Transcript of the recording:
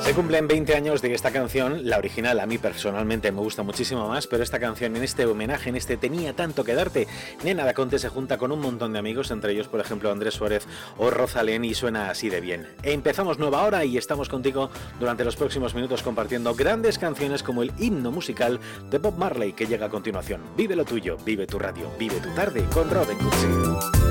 Se cumplen 20 años de esta canción, la original a mí personalmente me gusta muchísimo más, pero esta canción en este homenaje, en este Tenía tanto que darte, Nena Daconte se junta con un montón de amigos, entre ellos por ejemplo Andrés Suárez o Rosalén, y suena así de bien. Empezamos nueva hora y estamos contigo durante los próximos minutos compartiendo grandes canciones como el himno musical de Bob Marley que llega a continuación. Vive lo tuyo, vive tu radio, vive tu tarde con Robin Cootsy.